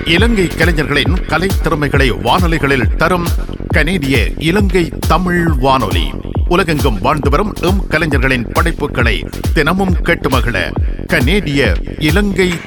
இலங்கை கலைஞர்களின் கலை திறமைகளை வானொலிகளில் தரும் கனேடிய இலங்கை தமிழ் வானொலி. உலகெங்கும் வாழ்ந்து வரும் கலைஞர்களின் படைப்புகளை தினமும் கேட்டு மகிழ கனேடிய இலங்கை